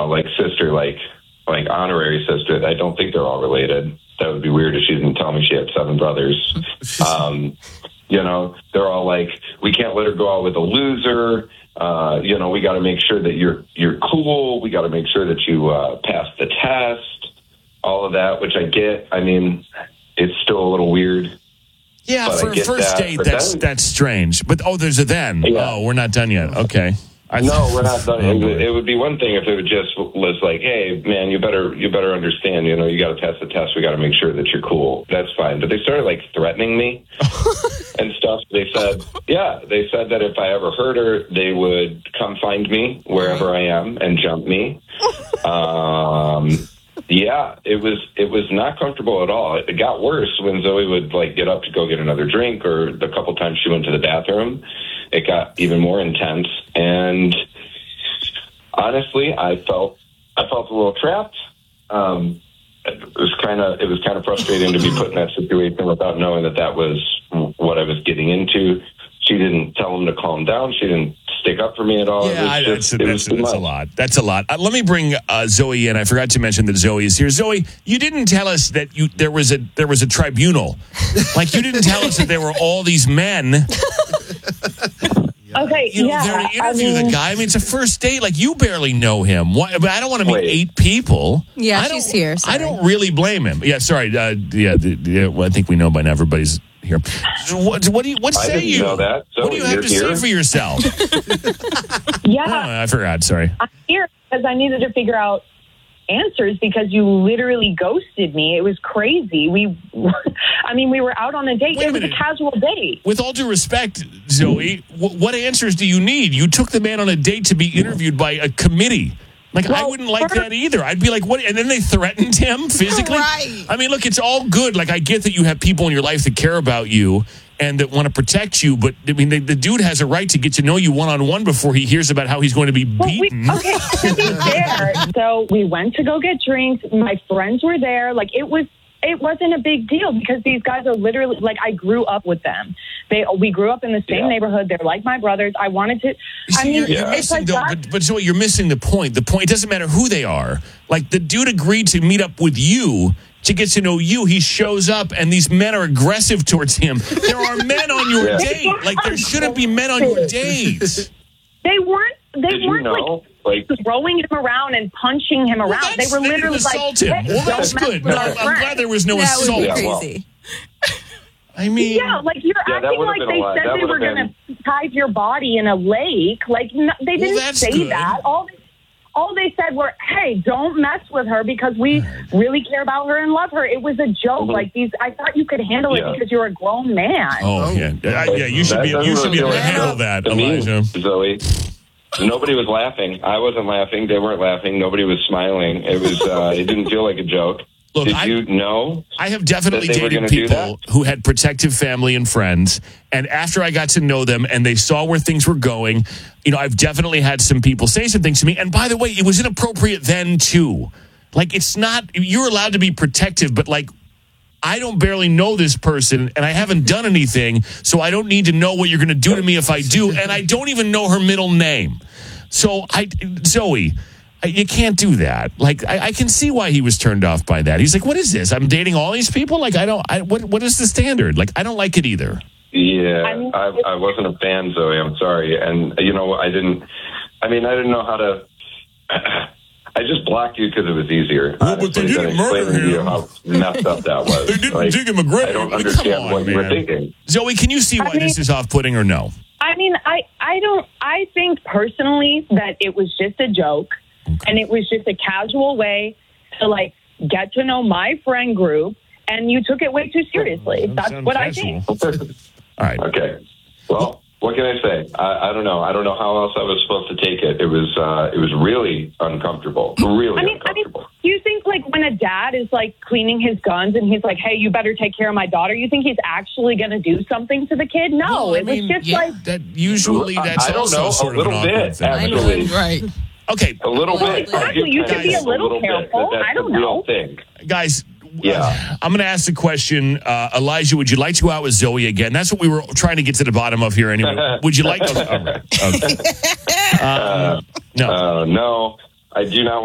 like sister, like honorary sister. I don't think they're all related. That would be weird if she didn't tell me she had 7 brothers. They're all like, we can't let her go out with a loser. We got to make sure that you're cool. We got to make sure that you pass the test. All of that, which I get. I mean, it's still a little weird. Yeah, for a first date, that's strange. But, there's a then. Yeah. Oh, we're not done yet. Okay. No, we're not done. It would be one thing if it was like, hey, man, you better understand, you got to pass the test. We got to make sure that you're cool. That's fine. But they started like threatening me and stuff. They said that if I ever hurt her, they would come find me wherever I am and jump me. Yeah, it was not comfortable at all. It got worse when Zoe would like get up to go get another drink, or the couple times she went to the bathroom. It got even more intense, and honestly, I felt a little trapped. It was kind of frustrating to be put in that situation without knowing that was what I was getting into. She didn't tell him to calm down. She didn't stick up for me at all. Yeah, that's a lot. That's a lot. Let me bring Zoe in. I forgot to mention that Zoe is here. Zoe, you didn't tell us that there was a tribunal. Like, you didn't tell us that there were all these men. Okay, there to interview the guy. I mean, it's a first date. Like, you barely know him. Why, I don't want to meet 8 people. Yeah, she's here. Sorry. I don't really blame him. Yeah, sorry. Well, I think we know by now everybody's here. What say you? Know that. So what do you have to say for yourself? Yeah, I forgot. Sorry. I'm here because I needed to figure out answers because you literally ghosted me. It was crazy. We were out on a date. It was a casual date. With all due respect, Zoe, what answers do you need? You took the man on a date to be interviewed by a committee. Like, I wouldn't like that either. I'd be like, what? And then they threatened him physically? Right. I mean, look, it's all good. Like, I get that you have people in your life that care about you and that want to protect you. But, I mean, the dude has a right to get to know you one-on-one before he hears about how he's going to be beaten. To be fair. So we went to go get drinks. My friends were there. Like, it wasn't a big deal because these guys are literally, like, I grew up with them. We grew up in the same neighborhood. They're like my brothers. I wanted to. But Zoe, you're missing the point. It doesn't matter who they are. Like, the dude agreed to meet up with you to get to know you. He shows up, and these men are aggressive towards him. There are men on your date. Like, there shouldn't be men on your dates. They weren't. Like throwing him around and punching him around. They were literally assault him. Well, that's good. No, I'm glad there was no assault. That was crazy. I mean, like you're acting like they said they were going to hide your body in a lake. Like, they didn't say that. All they said were, "Hey, don't mess with her because we really care about her and love her." It was a joke. Like I thought you could handle it because you're a grown man. Oh yeah, you should be able to handle that, Elijah. Zoe. Nobody was laughing. I wasn't laughing. They weren't laughing. Nobody was smiling. It was. It didn't feel like a joke. Look, Did you know? I have definitely dated people who had protective family and friends, and after I got to know them and they saw where things were going, I've definitely had some people say some things to me. And by the way, it was inappropriate then too. Like, it's not. You're allowed to be protective, but like, I don't barely know this person, and I haven't done anything, so I don't need to know what you're going to do to me if I do, and I don't even know her middle name. So, Zoe, you can't do that. Like, I can see why he was turned off by that. He's like, what is this? I'm dating all these people? Like, what is the standard? Like, I don't like it either. Yeah, I wasn't a fan, Zoe. I'm sorry. And, I didn't know how to... I just blocked you because it was easier. Well, but they didn't murder him. How messed up that was. They didn't dig him a grave. I don't understand what you were thinking. Zoe, can you see why this is off-putting or no? I mean, I think personally that it was just a joke, and it was just a casual way to, like, get to know my friend group, and you took it way too seriously. That's what casual. I think. All right. Okay. Well, what can I say? I don't know. I don't know how else I was supposed to take it. It was really uncomfortable. Really uncomfortable. You think, like, when a dad is, like, cleaning his guns and he's like, hey, you better take care of my daughter, you think he's actually going to do something to the kid? No, it was just like... That's also sort of an awkward thing. Actually. Right. Okay. A little bit. Exactly. You should be a little careful. I don't know. Guys... Yeah. I'm going to ask the question, Elijah, would you like to go out with Zoe again? That's what we were trying to get to the bottom of here anyway. Would you like to? Okay. No, I do not